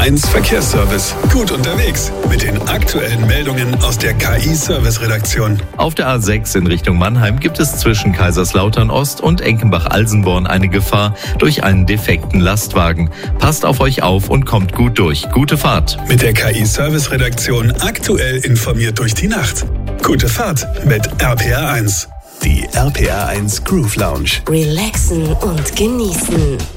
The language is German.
RPR1 Verkehrsservice. Gut unterwegs mit den aktuellen Meldungen aus der KI-Service-Redaktion. Auf der A6 in Richtung Mannheim gibt es zwischen Kaiserslautern Ost und Enkenbach-Alsenborn eine Gefahr durch einen defekten Lastwagen. Passt auf euch auf und kommt gut durch. Gute Fahrt. Mit der KI-Service-Redaktion aktuell informiert durch die Nacht. Gute Fahrt mit RPR1. Die RPR1 Groove Lounge. Relaxen und genießen.